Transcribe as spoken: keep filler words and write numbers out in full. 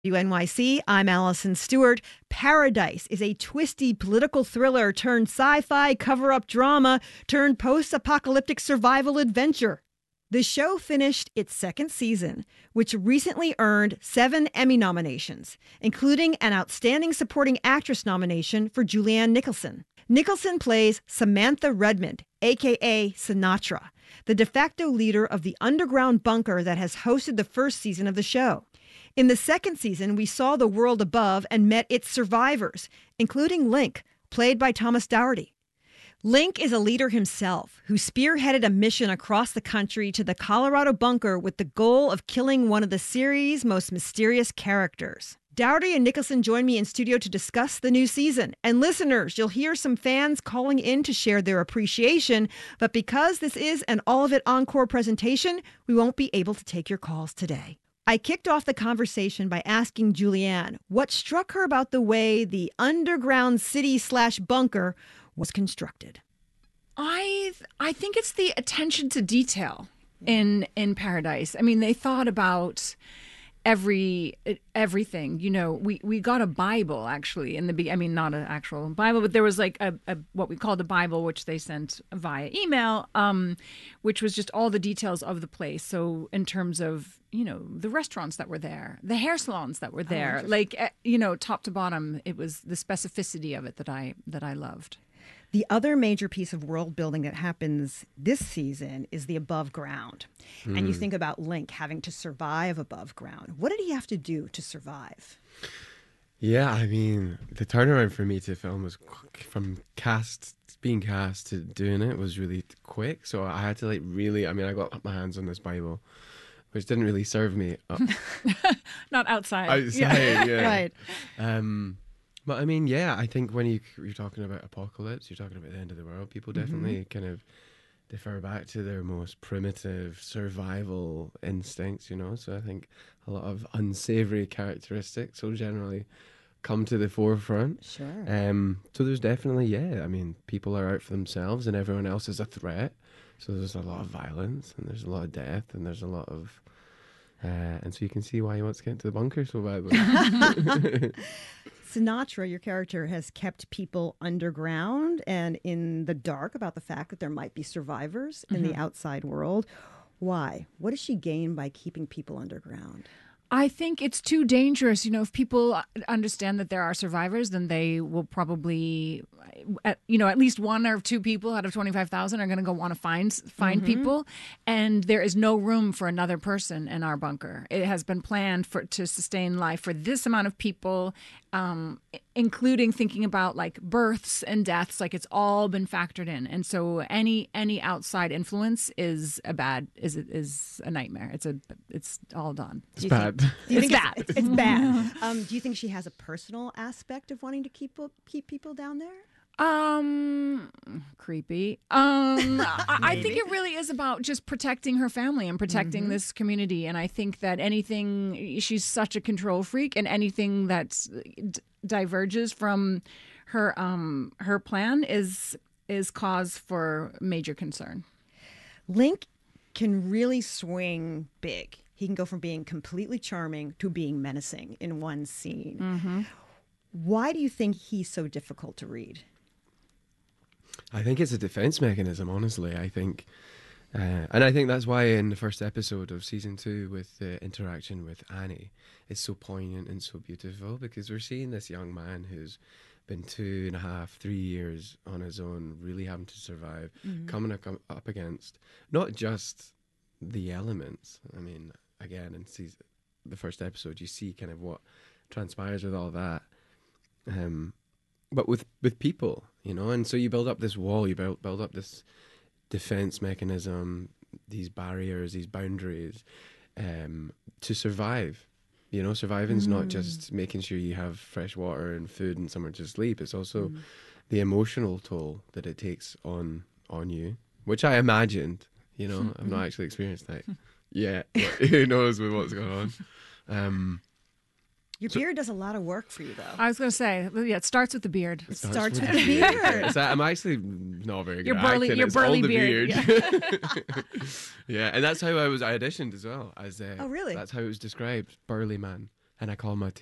W N Y C, I'm Allison Stewart. Paradise is a twisty political thriller turned sci-fi cover-up drama turned post-apocalyptic survival adventure. The show finished its second season, which recently earned seven Emmy nominations, including an Outstanding Supporting Actress nomination for Julianne Nicholson. Nicholson plays Samantha Redmond, a k a. Sinatra, the de facto leader of the underground bunker that has hosted the first season of the show. In the second season, we saw the world above and met its survivors, including Link, played by Thomas Dougherty. Link is a leader himself who spearheaded a mission across the country to the Colorado bunker with the goal of killing one of the series' most mysterious characters. Dougherty and Nicholson join me in studio to discuss the new season. And listeners, you'll hear some fans calling in to share their appreciation, but because this is an All of It Encore presentation, we won't be able to take your calls today. I kicked off the conversation by asking Julianne what struck her about the way the underground city slash bunker was constructed. I I think it's the attention to detail in in Paradise. I mean, they thought about every everything. You know, we we got a Bible actually in the be I mean not an actual Bible, but there was like a, a what we called a Bible, which they sent via email, um, which was just all the details of the place. So in terms of, you know, the restaurants that were there, the hair salons that were there, oh, like, you know, top to bottom, it was the specificity of it that I that I loved. The other major piece of world building that happens this season is the above ground. Mm. And you think about Link having to survive above ground. What did he have to do to survive? Yeah, I mean, the turnaround for me to film was from cast, being cast to doing it was really quick. So I had to like really, I mean, I got my hands on this Bible, which didn't really serve me. Not outside. Outside, yeah. yeah. Right. Um, but I mean, yeah, I think when you, you're talking about apocalypse, you're talking about the end of the world, people definitely mm-hmm. kind of defer back to their most primitive survival instincts, you know? So I think a lot of unsavory characteristics will generally come to the forefront. Sure. Um, so there's definitely, yeah, I mean, people are out for themselves and everyone else is a threat. So there's a lot of violence and there's a lot of death and there's a lot of... Uh, and so you can see why he wants to get into the bunker so badly. Sinatra, your character, has kept people underground and in the dark about the fact that there might be survivors mm-hmm. in the outside world. Why? What does she gain by keeping people underground? I think it's too dangerous. You know, if people understand that there are survivors, then they will probably, at, you know, at least one or two people out of twenty-five thousand are going to go want to find find mm-hmm. people. And there is no room for another person in our bunker. It has been planned for to sustain life for this amount of people, um, including thinking about like births and deaths. Like it's all been factored in. And so any any outside influence is a bad is is a nightmare. It's a it's all done. It's bad. Do you it's think bad. It's, it's bad. Um, do you think she has a personal aspect of wanting to keep keep people down there? Um, creepy. Um, I, I think it really is about just protecting her family and protecting mm-hmm. this community. And I think that anything, she's such a control freak, and anything that d- diverges from her um her plan is is cause for major concern. Link can really swing big. He can go from being completely charming to being menacing in one scene. Mm-hmm. Why do you think he's so difficult to read? I think it's a defense mechanism, honestly. I think, uh, and I think that's why in the first episode of season two with the interaction with Annie, it's so poignant and so beautiful, because we're seeing this young man who's been two and a half, three years on his own, really having to survive, mm-hmm. coming up against not just the elements. I mean, again, in season, the first episode, you see kind of what transpires with all that. Um, but with, with people, you know, and so you build up this wall, you build, build up this defense mechanism, these barriers, these boundaries, um, to survive. You know, surviving's mm. not just making sure you have fresh water and food and somewhere to sleep. It's also mm. the emotional toll that it takes on, on you, which I imagined, you know, I've not actually experienced that yet. Who knows with what's going on. Um, Your so, beard does a lot of work for you, though. I was going to say, yeah, it starts with the beard. It starts, starts with, with the beard. beard. I'm actually not very good your at burly, acting. Your it's burly all the beard. beard. Yeah. Yeah, and that's how I was. I auditioned as well. As uh, oh, really? That's how it was described. Burly man. and I call my